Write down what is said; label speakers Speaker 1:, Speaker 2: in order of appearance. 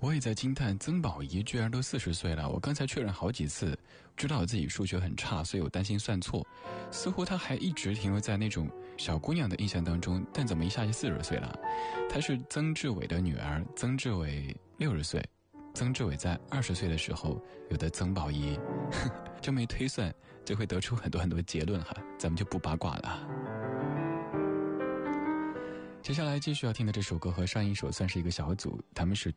Speaker 1: 我也在惊叹，曾宝仪居然都40岁了。我刚才确认好几次，知道我自己数学很差，所以我担心算错。似乎她还一直停留在那种小姑娘的印象当中，但怎么一下就40岁了？她是曾志伟的女儿，曾志伟60岁，曾志伟在20岁的时候有的曾宝仪，这么一推算，就会得出很多结论哈，咱们就不八卦了。接下来继续要听的这首歌和上一首算是一个小组，他们是